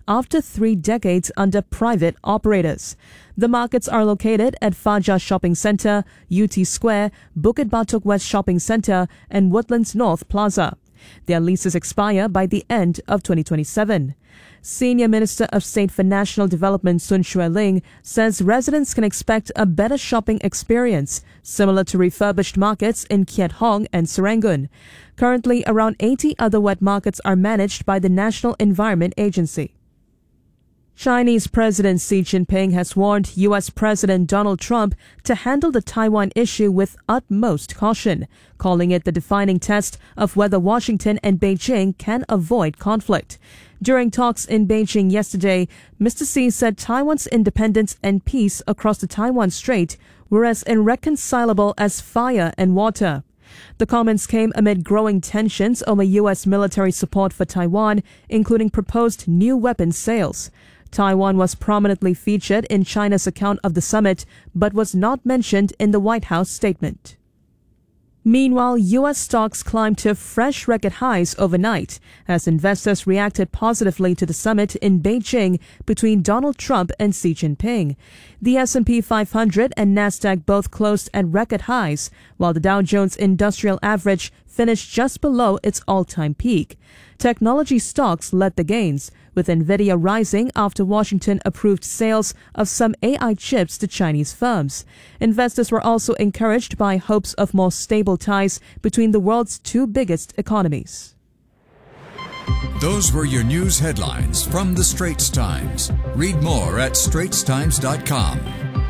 after 3 decades under private operators. The markets are located at Fajar Shopping Centre, UT Square, Bukit Batok West Shopping Centre and Woodlands North Plaza. Their leases expire by the end of 2027. Senior Minister of State for National Development Sun Xueling says residents can expect a better shopping experience, similar to refurbished markets in Kiat Hong and Serangoon. Currently, around 80 other wet markets are managed by the National Environment Agency. Chinese President Xi Jinping has warned U.S. President Donald Trump to handle the Taiwan issue with utmost caution, calling it the defining test of whether Washington and Beijing can avoid conflict. During talks in Beijing yesterday, Mr. Xi said Taiwan's independence and peace across the Taiwan Strait were as irreconcilable as fire and water. The comments came amid growing tensions over U.S. military support for Taiwan, including proposed new weapons sales. Taiwan was prominently featured in China's account of the summit, but was not mentioned in the White House statement. Meanwhile, U.S. stocks climbed to fresh record highs overnight as investors reacted positively to the summit in Beijing between Donald Trump and Xi Jinping. The S&P 500 and Nasdaq both closed at record highs, while the Dow Jones Industrial Average finished just below its all-time peak. Technology stocks led the gains, with Nvidia rising after Washington approved sales of some AI chips to Chinese firms. Investors were also encouraged by hopes of more stable ties between the world's 2 biggest economies. Those were your news headlines from the Straits Times. Read more at straitstimes.com.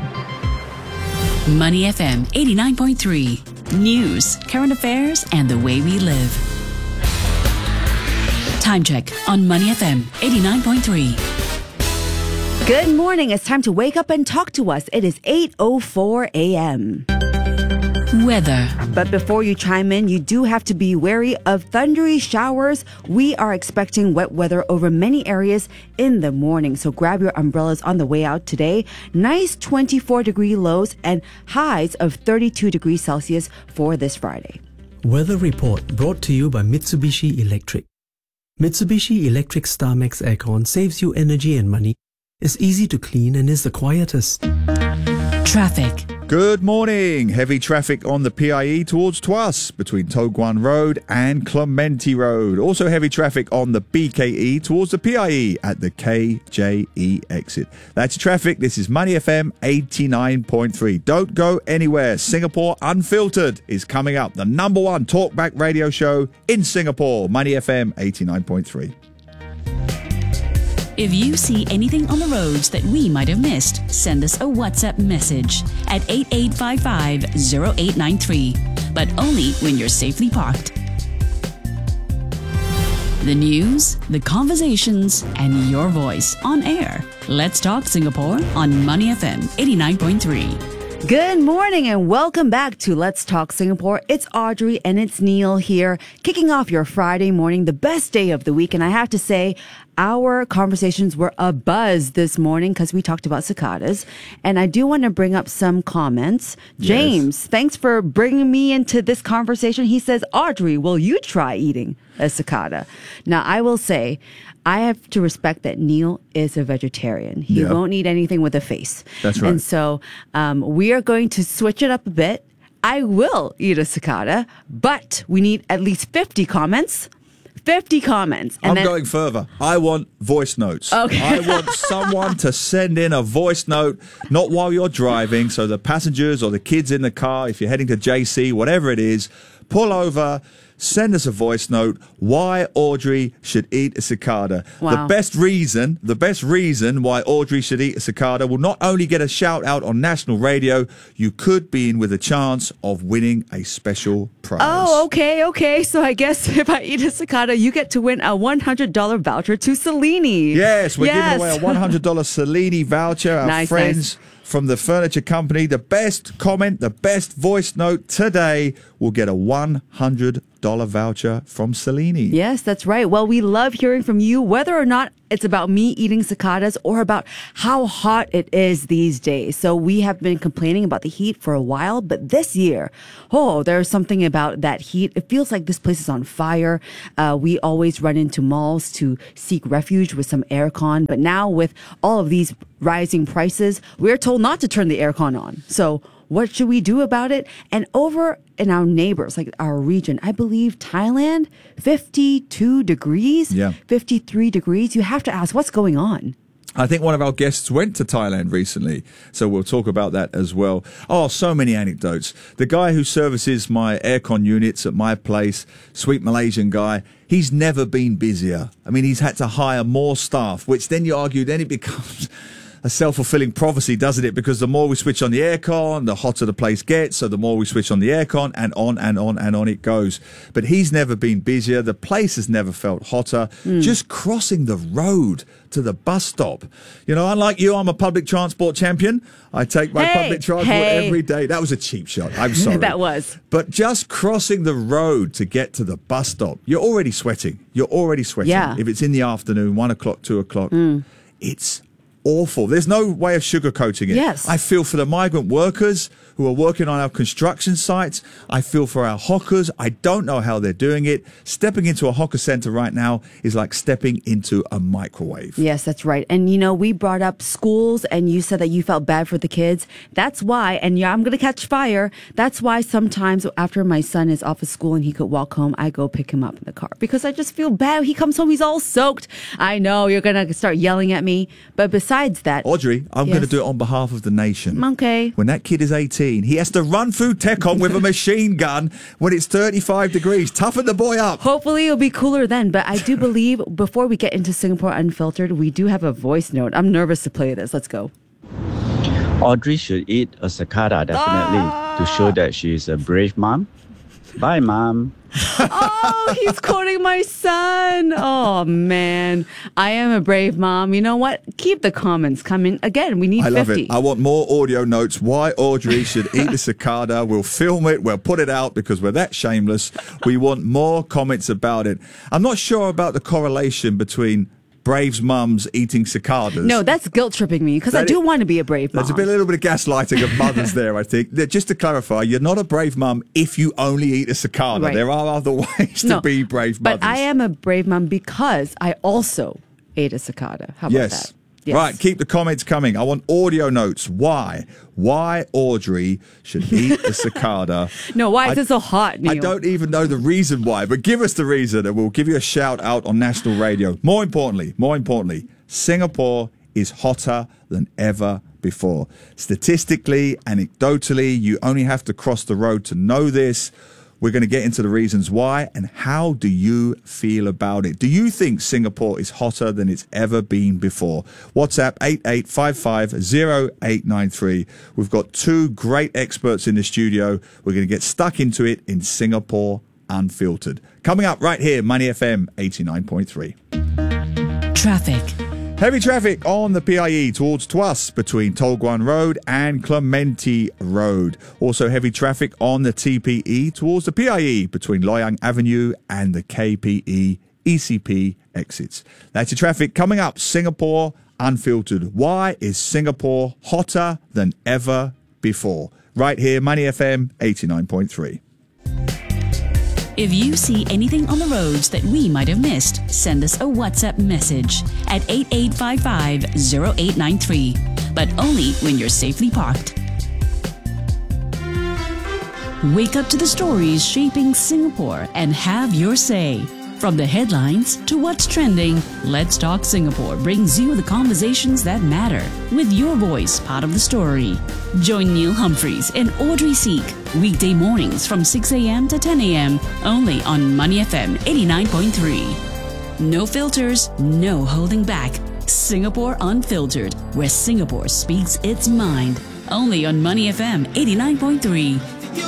Money FM 89.3. News, current affairs, and the way we live. Time check on Money FM 89.3. Good morning. It's time to wake up and talk to us. It is 8:04 a.m. Weather. But before you chime in, you do have to be wary of thundery showers. We are expecting wet weather over many areas in the morning, so grab your umbrellas on the way out today. Nice 24-degree lows and highs of 32 degrees Celsius for this Friday. Weather report brought to you by Mitsubishi Electric. Mitsubishi Electric StarMax Aircon saves you energy and money, is easy to clean and is the quietest. Traffic. Good morning. Heavy traffic on the PIE towards Tuas between Toh Guan Road and Clementi Road. Also heavy traffic on the BKE towards the PIE at the KJE exit. That's traffic. This is Money FM 89.3. Don't go anywhere. Singapore Unfiltered is coming up. The number 1 talkback radio show in Singapore. Money FM 89.3. If you see anything on the roads that we might have missed, send us a WhatsApp message at 8855-0893, but only when you're safely parked. The news, the conversations, and your voice on air. Let's talk Singapore on Money FM 89.3. Good morning and welcome back to Let's Talk Singapore. It's Audrey and it's Neil here, kicking off your Friday morning, the best day of the week. And I have to say, our conversations were abuzz this morning because we talked about cicadas. And I do want to bring up some comments. James, thanks for bringing me into this conversation. He says, Audrey, will you try eating a cicada? Now, I will say, I have to respect that Neil is a vegetarian. He won't eat anything with a face. That's right. And so we are going to switch it up a bit. I will eat a cicada, but we need at least 50 comments. 50 comments. And I'm going further. I want voice notes. Okay. I want someone to send in a voice note, not while you're driving, so the passengers or the kids in the car, if you're heading to JC, whatever it is, pull over, send us a voice note why Audrey should eat a cicada. Wow. The best reason why Audrey should eat a cicada will not only get a shout out on national radio, you could be in with a chance of winning a special prize. Oh, okay. So I guess if I eat a cicada, you get to win a $100 voucher to Cellini. Yes, we're giving away a $100 Cellini voucher. Our friends from the furniture company, the best comment, the best voice note today will get a $100 $100 voucher from Cellini. Yes, that's right. Well, we love hearing from you, whether or not it's about me eating cicadas or about how hot it is these days. So we have been complaining about the heat for a while, but this year, there's something about that heat. It feels like this place is on fire. We always run into malls to seek refuge with some aircon, but now with all of these rising prices, we're told not to turn the aircon on. So what should we do about it? And over in our neighbors, like our region, I believe Thailand, 52 degrees, 53 degrees. You have to ask, what's going on? I think one of our guests went to Thailand recently, so we'll talk about that as well. Oh, so many anecdotes. The guy who services my aircon units at my place, sweet Malaysian guy, he's never been busier. I mean, he's had to hire more staff, which then you argue, then it becomes a self-fulfilling prophecy, doesn't it? Because the more we switch on the aircon, the hotter the place gets. So the more we switch on the aircon, and on and on and on it goes. But he's never been busier. The place has never felt hotter. Just crossing the road to the bus stop. You know, unlike you, I'm a public transport champion. I take my public transport every day. That was a cheap shot. I'm sorry. That was. But just crossing the road to get to the bus stop, you're already sweating. You're already sweating. Yeah. If it's in the afternoon, 1 o'clock, 2 o'clock, it's awful. There's no way of sugarcoating it. Yes. I feel for the migrant workers who are working on our construction sites. I feel for our hawkers. I don't know how they're doing it. Stepping into a hawker center right now is like stepping into a microwave. Yes, that's right. And, you know, we brought up schools and you said that you felt bad for the kids. That's why, and yeah, I'm going to catch fire. That's why sometimes after my son is off of school and he could walk home, I go pick him up in the car because I just feel bad. He comes home, he's all soaked. I know you're going to start yelling at me. But besides that, Audrey, I'm going to do it on behalf of the nation. Okay. When that kid is 18, he has to run through Tekong with a machine gun when it's 35 degrees. Toughen the boy up. Hopefully it'll be cooler then. But I do believe before we get into Singapore Unfiltered, we do have a voice note. I'm nervous to play this. Let's go. Audrey should eat a cicada, definitely, to show that she is a brave mom. Bye, Mom. Oh, he's quoting my son. Oh, man. I am a brave mom. You know what? Keep the comments coming. Again, we need 50. I love it. I want more audio notes. Why Audrey should eat a cicada. We'll film it. We'll put it out because we're that shameless. We want more comments about it. I'm not sure about the correlation between Brave's mums eating cicadas. No, that's guilt tripping me because I do want to be a brave mom. There's a little bit of gaslighting of mothers there, I think. Just to clarify, you're not a brave mum if you only eat a cicada. Right. There are other ways to be brave mothers. But I am a brave mom because I also ate a cicada. How about that? Yes. Right, keep the comments coming. I want audio notes. Why Audrey should eat a cicada. No, why is it so hot, Neil? I don't even know the reason why, but give us the reason and we'll give you a shout out on national radio. More importantly, Singapore is hotter than ever before. Statistically, anecdotally, you only have to cross the road to know this. We're going to get into the reasons why and how do you feel about it? Do you think Singapore is hotter than it's ever been before? WhatsApp 88550893. We've got two great experts in the studio. We're going to get stuck into it in Singapore Unfiltered. Coming up right here, Money FM 89.3. Traffic. Heavy traffic on the PIE towards Tuas between Toh Guan Road and Clementi Road. Also heavy traffic on the TPE towards the PIE between Loyang Avenue and the KPE ECP exits. That's your traffic. Coming up, Singapore Unfiltered. Why is Singapore hotter than ever before? Right here, Money FM 89.3. If you see anything on the roads that we might have missed, send us a WhatsApp message at 8855-0893. But only when you're safely parked. Wake up to the stories shaping Singapore and have your say. From the headlines to what's trending, Let's Talk Singapore brings you the conversations that matter, with your voice part of the story. Join Neil Humphreys and Audrey Seek, weekday mornings from 6 a.m. to 10 a.m. only on Money FM 89.3. No filters, no holding back. Singapore Unfiltered, where Singapore speaks its mind. Only on Money FM 89.3.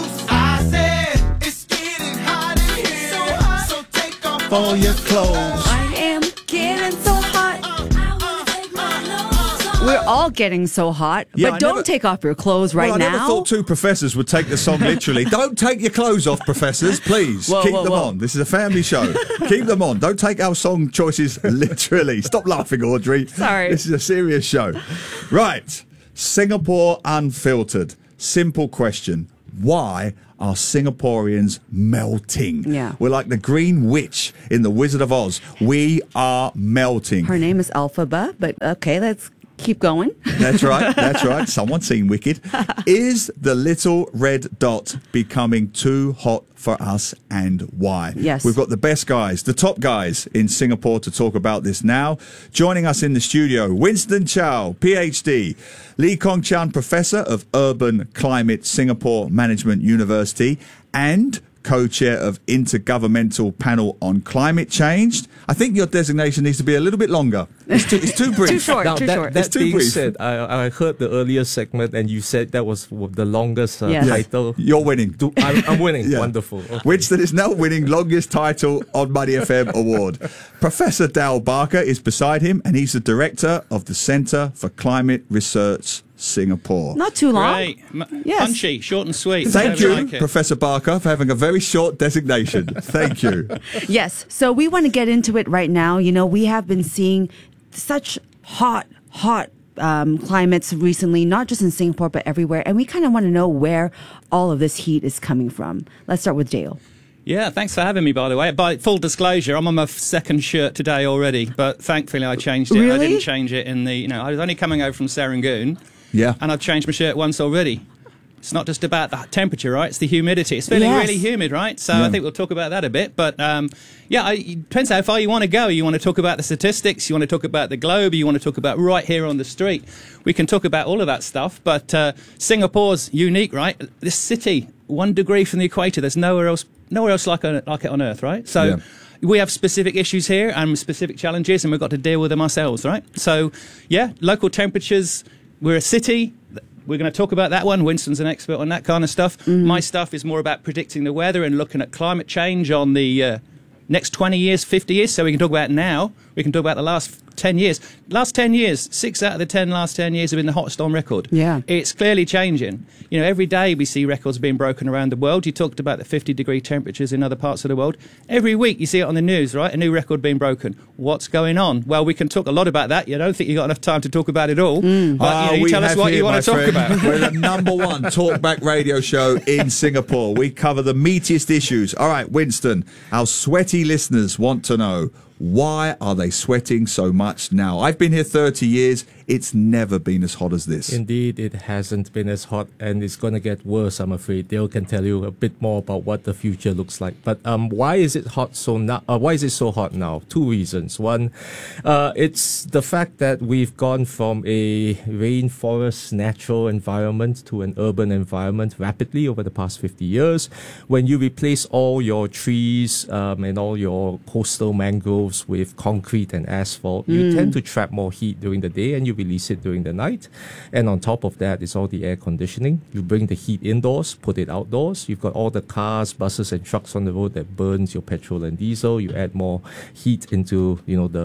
All your clothes. I am getting so hot. We're all getting so hot. Yeah, but don't take off your clothes right I now. never thought two professors would take the song literally. Don't take your clothes off, professors, please. Keep them on. This is a family show. Keep them on. Don't take our song choices literally. Stop laughing, Audrey. Sorry. This is a serious show. Right. Singapore Unfiltered. Simple question. Why are Singaporeans melting? Yeah. We're like the Green Witch in The Wizard of Oz. We are melting. Her name is Elphaba, but okay, let's keep going. That's right. That's right. Someone's seen Wicked. Is the little red dot becoming too hot for us, and why? Yes. We've got the best guys, the top guys in Singapore to talk about this now. Joining us in the studio, Winston Chow, PhD, Lee Kong Chan, Professor of Urban Climate, Singapore Management University, and co-chair of Intergovernmental Panel on Climate Change. I think your designation needs to be a little bit longer. It's too brief. Too short. Now, too short. That It's too being brief. said, I heard the earlier segment and you said that was the longest Yes. title. You're winning. I'm winning. Yeah. Wonderful. Okay. Winston is now winning longest title on Money FM award. Professor Dal Barker is beside him, and he's the director of the Centre for Climate Research, Singapore. Not too long. Great. Yes. Punchy, short and sweet. Thank I you, like it. Professor Barker, for having a very short designation. Thank you. Yes. So we want to get into it right now. You know, we have been seeing such hot climates recently, not just in Singapore, but everywhere. And we kind of want to know where all of this heat is coming from. Let's start with Dale. Yeah, thanks for having me, by the way. By full disclosure, I'm on my second shirt today already, but thankfully I changed it. Really? I didn't change it I was only coming over from Serangoon, Yeah. and I've changed my shirt once already. It's not just about the temperature, right? It's the humidity. It's feeling Yes. really humid, right? So I think we'll talk about that a bit. But it depends how far you want to go. You want to talk about the statistics, you want to talk about the globe, you want to talk about right here on the street. We can talk about all of that stuff. But Singapore's unique, right? This city, 1 degree from the equator, there's nowhere else like it on Earth, right? So Yeah. we have specific issues here and specific challenges, and we've got to deal with them ourselves, right? So, yeah, local temperatures. We're a city. We're going to talk about that one. Winston's an expert on that kind of stuff. My stuff is more about predicting the weather and looking at climate change on the next 20 years, 50 years. So we can talk about now. We can talk about the last 10 years. Last 10 years, 6 out of the 10 last 10 years have been the hottest on record. Yeah. It's clearly changing. You know, every day we see records being broken around the world. You talked about the 50-degree temperatures in other parts of the world. Every week you see it on the news, right? A new record being broken. What's going on? Well, we can talk a lot about that. I don't think you've got enough time to talk about it all. But you we tell us have what here, you want to my talk friend, about. We're the number one talkback radio show in Singapore. We cover the meatiest issues. All right, Winston, our sweaty listeners want to know, why are they sweating so much now? I've been here 30 years. It's never been as hot as this. Indeed, it hasn't been as hot, and it's going to get worse, I'm afraid. Dale can tell you a bit more about what the future looks like. But why is it hot why is it so hot now? 2 reasons. One, it's the fact that we've gone from a rainforest natural environment to an urban environment rapidly over the past 50 years. When you replace all your trees and all your coastal mangroves with concrete and asphalt, you tend to trap more heat during the day, and you release it during the night. And on top of that is all the air conditioning. You bring the heat indoors, put it outdoors. You've got all the cars, buses and trucks on the road that burns your petrol and diesel. You add more heat into,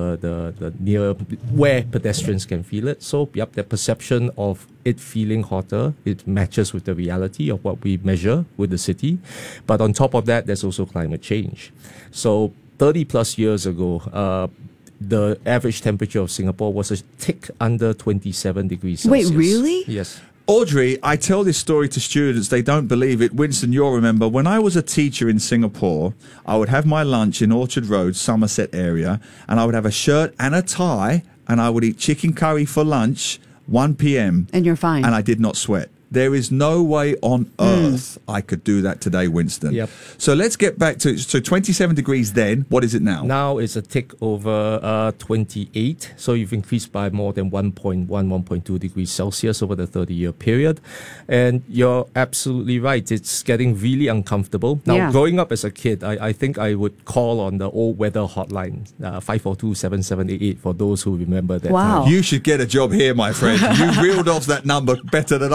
the near where pedestrians can feel it. So, yep, the perception of it feeling hotter, it matches with the reality of what we measure with the city. But on top of that, there's also climate change. So 30 plus years ago, the average temperature of Singapore was a tick under 27 degrees Celsius. Wait, really? Yes. Audrey, I tell this story to students. They don't believe it. Winston, you'll remember, when I was a teacher in Singapore, I would have my lunch in Orchard Road, Somerset area, and I would have a shirt and a tie, and I would eat chicken curry for lunch, 1 p.m. And you're fine. And I did not sweat. There is no way on earth I could do that today, Winston. Yep. So let's get back to 27 degrees then. What is it now? Now it's a tick over 28. So you've increased by more than 1.1, 1.2 degrees Celsius over the 30-year period. And you're absolutely right. It's getting really uncomfortable. Now, Yeah. growing up as a kid, I think I would call on the old weather hotline, 542-7788, for those who remember that Wow. time. You should get a job here, my friend. You reeled off that number better than I do mine.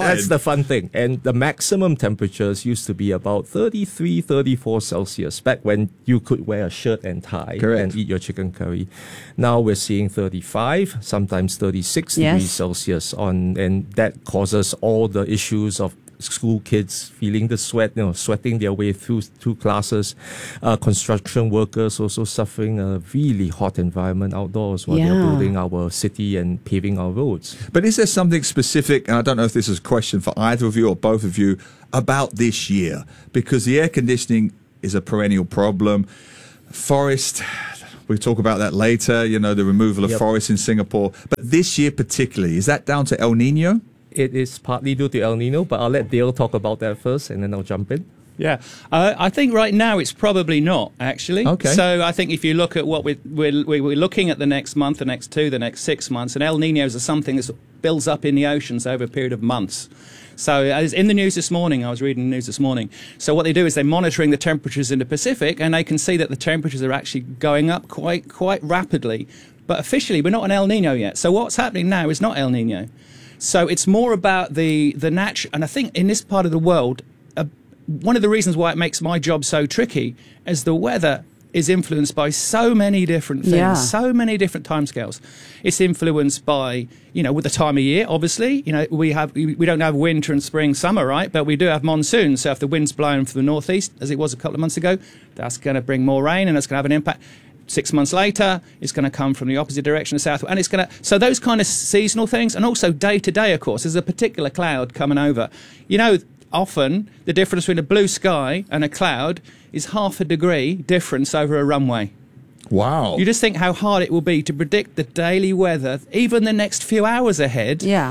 That's the fun thing. And the maximum temperatures used to be about 33, 34 Celsius back when you could wear a shirt and tie and eat your chicken curry. Now we're seeing 35, sometimes 36 degrees Celsius and that causes all the issues of school kids feeling the sweat, sweating their way through classes. Construction workers also suffering a really hot environment outdoors while they're building our city and paving our roads. But is there something specific, and I don't know if this is a question for either of you or both of you, about this year? Because the air conditioning is a perennial problem. Forest, we'll talk about that later, the removal of forests in Singapore. But this year particularly, is that down to El Nino? It is partly due to El Nino, but I'll let Dale talk about that first and then I'll jump in. Yeah, I think right now it's probably not, actually. Okay. So I think if you look at what we're looking at the next month, the next 2, the next 6 months, and El Ninos are something that builds up in the oceans over a period of months. So as in the news this morning, I was reading the news this morning. So what they do is they're monitoring the temperatures in the Pacific, and they can see that the temperatures are actually going up quite rapidly. But officially, we're not an El Nino yet. So what's happening now is not El Nino. So it's more about the natural, and I think in this part of the world, one of the reasons why it makes my job so tricky is the weather is influenced by so many different things, so many different timescales. It's influenced by, with the time of year, obviously. We don't have winter and spring, summer, right? But we do have monsoon. So if the wind's blowing from the northeast, as it was a couple of months ago, that's going to bring more rain and it's going to have an impact. 6 months later, it's going to come from the opposite direction, south, and it's going to. So those kind of seasonal things, and also day to day, of course, there's a particular cloud coming over. Often the difference between a blue sky and a cloud is 0.5 degree difference over a runway. Wow! You just think how hard it will be to predict the daily weather, even the next few hours ahead. Yeah.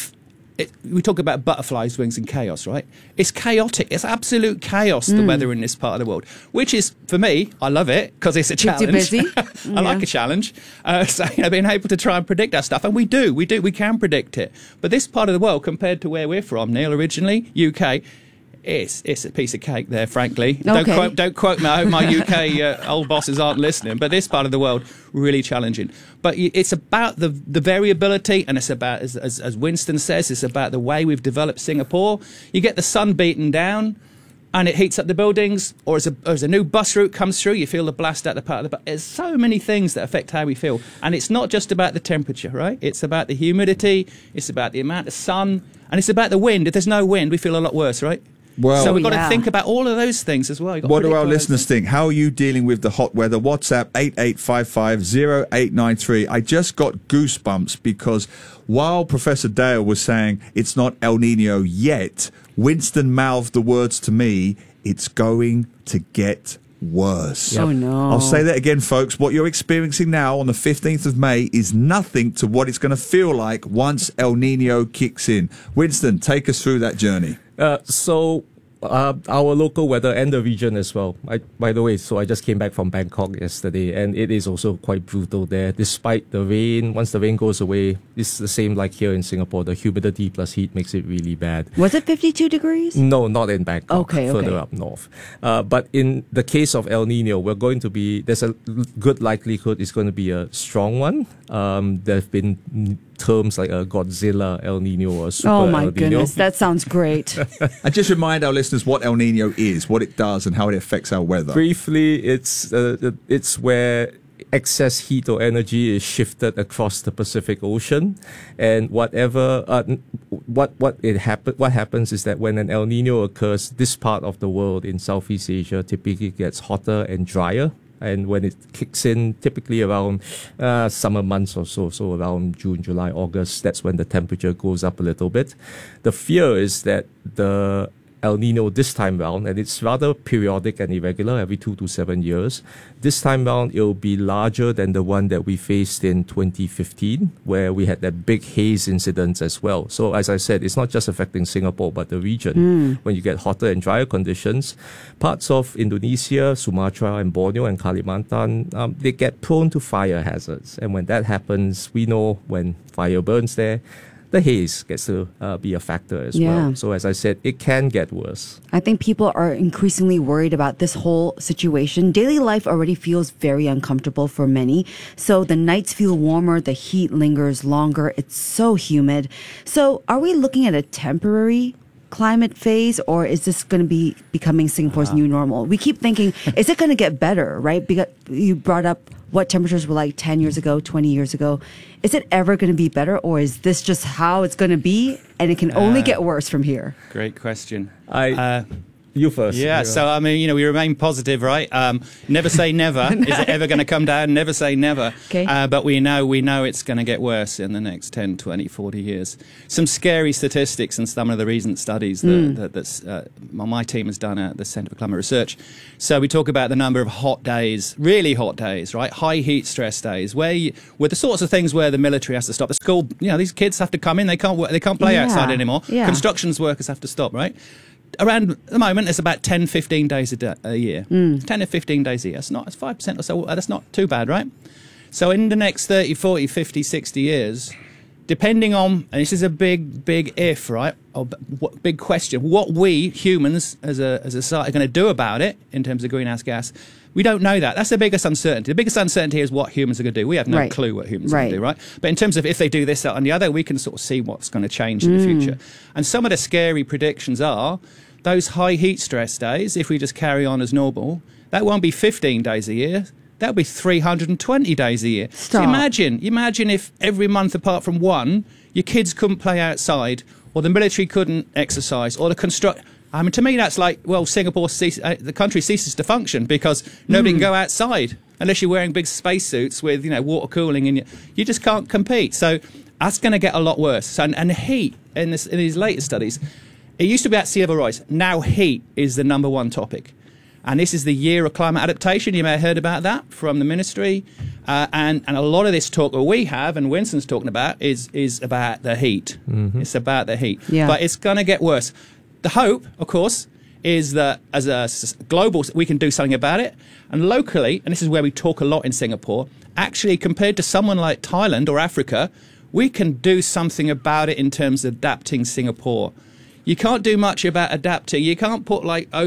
We talk about butterflies' wings and chaos, right? It's chaotic. It's absolute chaos, the weather in this part of the world, which is, for me, I love it because it's a challenge. Keeps you busy. I like a challenge. So, being able to try and predict that stuff. And we can predict it. But this part of the world, compared to where we're from, Neil, originally, UK, it's a piece of cake there, frankly. Okay. Don't quote me. I hope my UK old bosses aren't listening. But this part of the world, really challenging. But it's about the variability, and it's about, as Winston says, it's about the way we've developed Singapore. You get the sun beaten down, and it heats up the buildings, or as a new bus route comes through, you feel the blast out the part of the bus. There's so many things that affect how we feel. And it's not just about the temperature, right? It's about the humidity, it's about the amount of sun, and it's about the wind. If there's no wind, we feel a lot worse, right? Well, so we've got to think about all of those things as well. What do our listeners think? How are you dealing with the hot weather? WhatsApp 88550893. I just got goosebumps because while Professor Dale was saying it's not El Nino yet, Winston mouthed the words to me, it's going to get worse. Oh, no. I'll say that again, folks. What you're experiencing now on the 15th of May is nothing to what it's going to feel like once El Nino kicks in. Winston, take us through that journey. Our local weather and the region as well. By the way, so I just came back from Bangkok yesterday, and it is also quite brutal there. Despite the rain, once the rain goes away, it's the same like here in Singapore. The humidity plus heat makes it really bad. Was it 52 degrees? No, not in Bangkok. Okay. Further up north. But in the case of El Nino, there's a good likelihood it's going to be a strong one. There have been terms like a Godzilla El Nino or Super El Nino. Oh my goodness, that sounds great. And just remind our listeners what El Nino is, what it does, and how it affects our weather. Briefly, it's where excess heat or energy is shifted across the Pacific Ocean, and what happens is that when an El Nino occurs, this part of the world in Southeast Asia typically gets hotter and drier. And when it kicks in, typically around summer months or so around June, July, August, that's when the temperature goes up a little bit. The fear is that the El Nino this time round, and it's rather periodic and irregular, every 2 to 7 years. This time round, it'll be larger than the one that we faced in 2015, where we had that big haze incident as well. So as I said, it's not just affecting Singapore, but the region. When you get hotter and drier conditions, parts of Indonesia, Sumatra and Borneo and Kalimantan, they get prone to fire hazards. And when that happens, we know when fire burns there, the haze gets to be a factor as well. So as I said, it can get worse. I think people are increasingly worried about this whole situation. Daily life already feels very uncomfortable for many. So the nights feel warmer, the heat lingers longer, it's so humid. So are we looking at a temporary climate phase, or is this going to be becoming Singapore's new normal? We keep thinking, is it going to get better, right? Because you brought up what temperatures were like 10 years ago, 20 years ago. Is it ever going to be better, or is this just how it's going to be and it can only get worse from here? Great question. You first. Yeah, so I mean, we remain positive, right? Never say never. Is it ever going to come down? Never say never. Okay. But we know it's going to get worse in the next 10, 20, 40 years. Some scary statistics and some of the recent studies that my team has done at the Centre for Climate Research. So we talk about the number of hot days, really hot days, right? High heat stress days, where the sorts of things where the military has to stop. The school, these kids have to come in. They can't work, they can't play outside anymore. Yeah. Constructions workers have to stop, right? Around the moment, it's about 10, 15 days a year. 10 to 15 days a year. It's 5% or so. That's not too bad, right? So in the next 30, 40, 50, 60 years, depending on, and this is a big if, right? Or big question. What we humans as a society are going to do about it in terms of greenhouse gas, we don't know that. That's the biggest uncertainty. The biggest uncertainty is what humans are going to do. We have no clue what humans are going to do, right? But in terms of if they do this, that, and the other, we can sort of see what's going to change in the future. And some of the scary predictions are those high heat stress days, if we just carry on as normal, that won't be 15 days a year. That'll be 320 days a year. Stop. So imagine if every month apart from one, your kids couldn't play outside, or the military couldn't exercise, or I mean, to me, that's like, well, Singapore, the country ceases to function because nobody can go outside unless you're wearing big spacesuits with, water cooling, and you just can't compete. So that's going to get a lot worse. So, and the heat in these later studies, it used to be at sea level rise. Now heat is the number one topic. And this is the year of climate adaptation. You may have heard about that from the ministry. And a lot of this talk that we have, and Winston's talking about, is about the heat. It's about the heat. Yeah. But it's going to get worse. The hope, of course, is that as a global, we can do something about it. And locally, and this is where we talk a lot in Singapore, actually compared to someone like Thailand or Africa, we can do something about it in terms of adapting Singapore. You can't do much about adapting. You can't put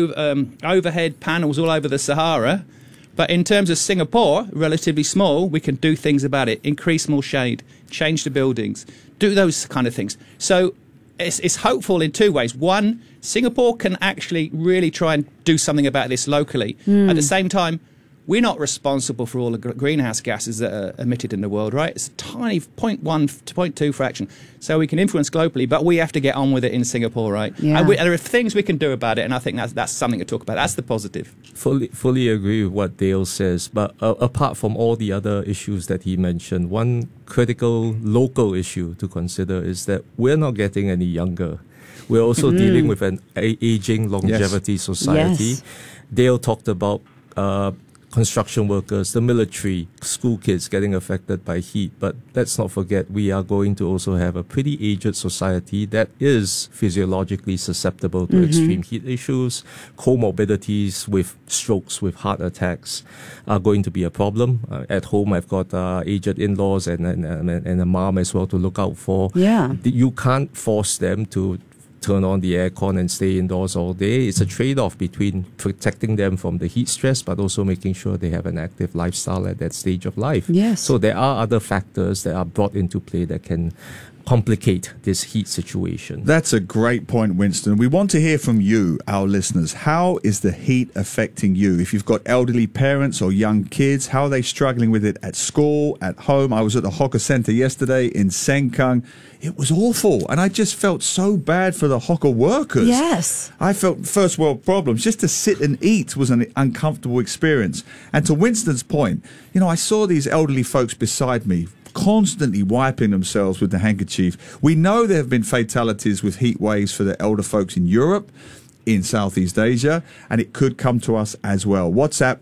overhead panels all over the Sahara. But in terms of Singapore, relatively small, we can do things about it. Increase more shade, change the buildings, do those kind of things. So it's hopeful in two ways. One, Singapore can actually really try and do something about this locally. At the same time, we're not responsible for all the greenhouse gases that are emitted in the world, right? It's a tiny 0.1 to 0.2 fraction. So we can influence globally, but we have to get on with it in Singapore, right? Yeah. And there are things we can do about it, and I think that's something to talk about. That's the positive. Fully agree with what Dale says, but apart from all the other issues that he mentioned, one critical local issue to consider is that we're not getting any younger. We're also dealing with an aging longevity society. Yes. Dale talked about construction workers, the military, school kids getting affected by heat. But let's not forget, we are going to also have a pretty aged society that is physiologically susceptible to extreme heat issues. Comorbidities with strokes, with heart attacks are going to be a problem. At home, I've got aged in-laws and a mom as well to look out for. Yeah. You can't force them to turn on the aircon and stay indoors all day. It's a trade-off between protecting them from the heat stress, but also making sure they have an active lifestyle at that stage of life. Yes. So there are other factors that are brought into play that can complicate this heat situation. That's a great point, Winston. We want to hear from you, our listeners. How is the heat affecting you? If you've got elderly parents or young kids, how are they struggling with it at school, at home? I was at the Hawker Centre yesterday in Sengkang. It was awful, and I just felt so bad for the hawker workers. Yes. I felt first world problems. Just to sit and eat was an uncomfortable experience. And to Winston's point, I saw these elderly folks beside me constantly wiping themselves with the handkerchief. We know there have been fatalities with heat waves for the elder folks in Europe, in Southeast Asia, and it could come to us as well. WhatsApp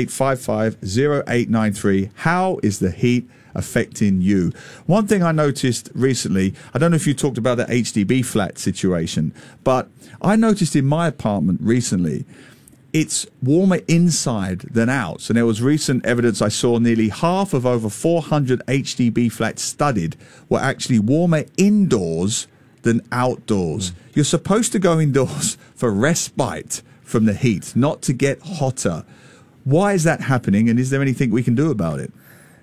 88550893. How is the heat affecting you? One thing I noticed recently, I don't know if you talked about the HDB flat situation, but I noticed in my apartment recently, it's warmer inside than out. And there was recent evidence I saw nearly half of over 400 HDB flats studied were actually warmer indoors than outdoors. You're supposed to go indoors for respite from the heat, not to get hotter. Why is that happening, and is there anything we can do about it?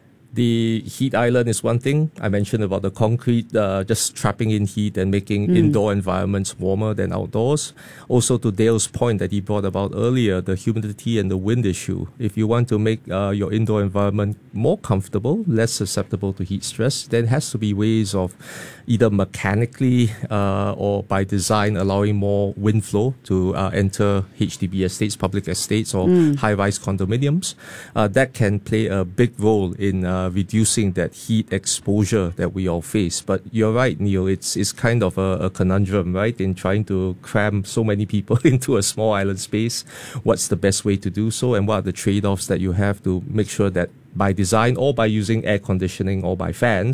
The heat island is one thing. I mentioned about the concrete, just trapping in heat and making indoor environments warmer than outdoors. Also, to Dale's point that he brought about earlier, the humidity and the wind issue. If you want to make your indoor environment more comfortable, less susceptible to heat stress, there has to be ways of either mechanically or by design allowing more wind flow to enter HDB estates, public estates, or high-rise condominiums. That can play a big role in reducing that heat exposure that we all face. But you're right, Neil, it's kind of a conundrum, right? In trying to cram so many people into a small island space, what's the best way to do so, and what are the trade-offs that you have to make sure that by design or by using air conditioning or by fans,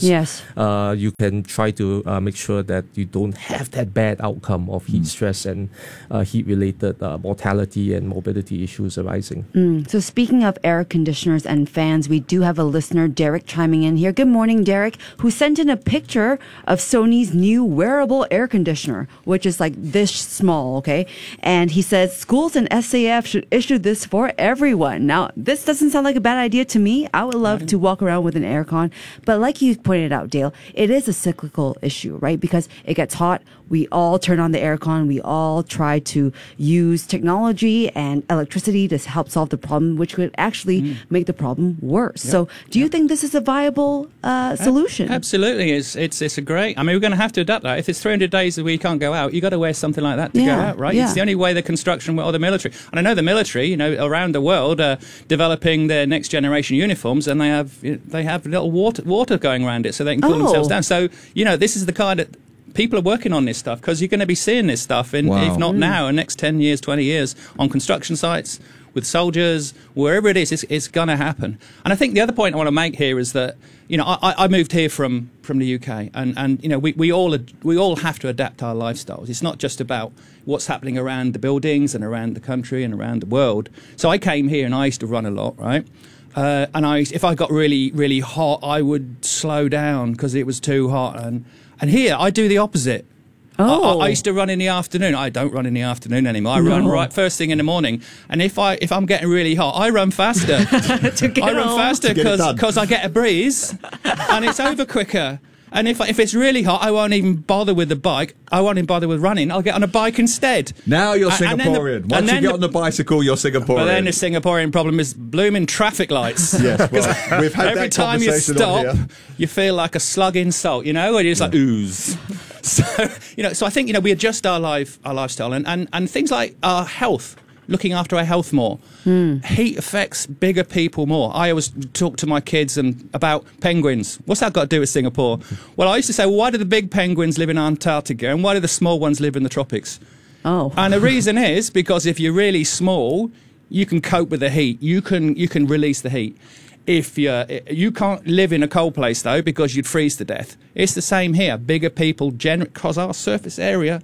you can try to make sure that you don't have that bad outcome of heat stress and heat-related mortality and morbidity issues arising. So speaking of air conditioners and fans, we do have a listener, Derek, chiming in here. Good morning, Derek, who sent in a picture of Sony's new wearable air conditioner, which is like this small, okay? And he says, schools and SAF should issue this for everyone. Now, this doesn't sound like a bad idea to me. I would love to walk around with an aircon, but like you pointed out, Dale, it is a cyclical issue, right? Because it gets hot, we all turn on the aircon, we all try to use technology and electricity to help solve the problem, which could actually make the problem worse. So do you think this is a viable solution? Absolutely. It's a great, I mean, we're going to have to adapt that. If it's 300 days that we can't go out, you got to wear something like that to go out, right? It's the only way the construction or the military, and I know the military, you know, around the world are developing their next generation uniforms, and they have little water going around it so they can cool themselves down. So, you know, this is the kind of, people are working on this stuff because you're going to be seeing this stuff in, if not now, in the next 10 years, 20 years on construction sites, with soldiers, wherever it is, it's going to happen. And I think the other point I want to make here is that, you know, I moved here from the UK, and you know, we all have to adapt our lifestyles. It's not just about what's happening around the buildings and around the country and around the world. So I came here and I used to run a lot, right? And if I got really, really hot, I would slow down because it was too hot. And here, I do the opposite. I used to run in the afternoon. I don't run in the afternoon anymore. I run right first thing in the morning. And if I'm getting really hot, I run faster. I run faster because I get a breeze and it's over quicker. And if it's really hot, I won't even bother with the bike. I won't even bother with running. I'll get on a bike instead. Now you're Singaporean. Once you get on the bicycle, you're Singaporean. But then the Singaporean problem is blooming traffic lights. Yes, well, we've had every that time you conversation stop, you feel like a slug in salt, you know, and you're just like ooze. So, you know, so I think, you know, we adjust our lifestyle and things like our health. Looking after our health more. Heat affects bigger people more. I always talk to my kids about penguins. What's that got to do with Singapore? Well, I used to say, well, why do the big penguins live in Antarctica and why do the small ones live in the tropics? And the reason is because if you're really small, you can cope with the heat. You can release the heat. If you can't live in a cold place, though, because you'd freeze to death. It's the same here. Bigger people, because our surface area,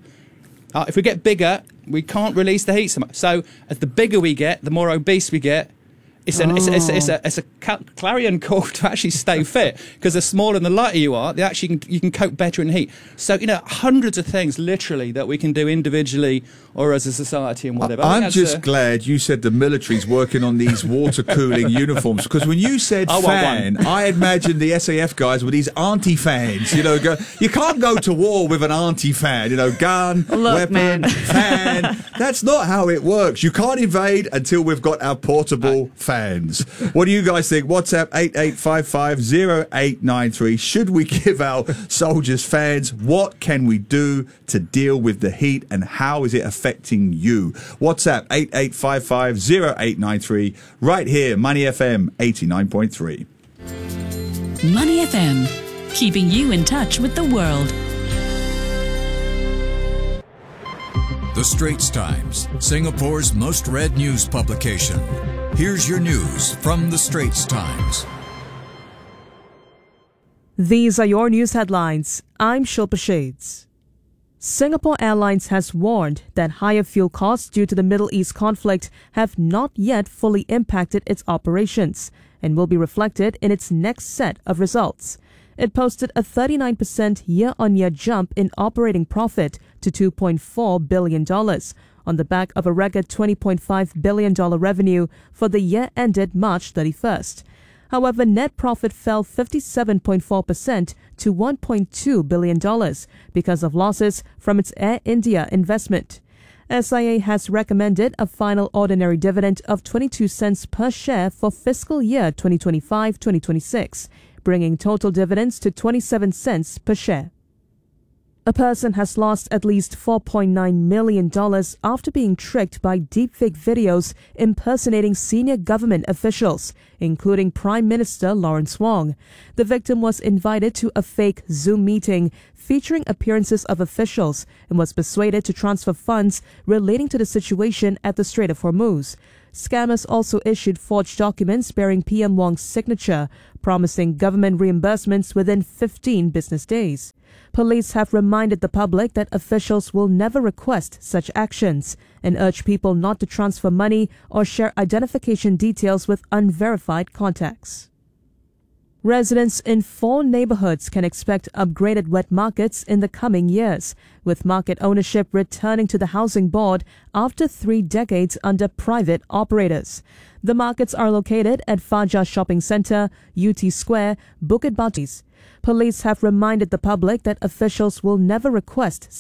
if we get bigger, we can't release the heat so much. So as the bigger we get, the more obese we get. It's a clarion call to actually stay fit, because the smaller and the lighter you are, you can cope better in heat. So, you know, hundreds of things literally that we can do individually or as a society and whatever. I'm just glad you said the military's working on these water cooling uniforms, because when you said fan, I imagined the SAF guys with these auntie fans. You know, you can't go to war with an auntie fan. You know, gun, weapon, fan. That's not how it works. You can't invade until we've got our portable fans. What do you guys think? WhatsApp 88550893. Should we give our soldiers fans? What can we do to deal with the heat, and how is it affecting you? WhatsApp 88550893. Right here, Money FM 89.3. Money FM, keeping you in touch with the world. The Straits Times, Singapore's most read news publication. Here's your news from The Straits Times. These are your news headlines. I'm Shilpa Shades. Singapore Airlines has warned that higher fuel costs due to the Middle East conflict have not yet fully impacted its operations and will be reflected in its next set of results. It posted a 39% year-on-year jump in operating profit to $2.4 billion on the back of a record $20.5 billion revenue for the year ended March 31st. However, net profit fell 57.4% to $1.2 billion because of losses from its Air India investment. SIA has recommended a final ordinary dividend of 22 cents per share for fiscal year 2025-2026, bringing total dividends to 27 cents per share. A person has lost at least $4.9 million after being tricked by deepfake videos impersonating senior government officials, including Prime Minister Lawrence Wong. The victim was invited to a fake Zoom meeting featuring appearances of officials and was persuaded to transfer funds relating to the situation at the Strait of Hormuz. Scammers also issued forged documents bearing PM Wong's signature, promising government reimbursements within 15 business days. Police have reminded the public that officials will never request such actions and urge people not to transfer money or share identification details with unverified contacts. Residents in 4 neighborhoods can expect upgraded wet markets in the coming years, with market ownership returning to the Housing Board after 3 decades under private operators. The markets are located at Fajar Shopping Centre, UT Square, Bukit Batok. Police have reminded the public that officials will never request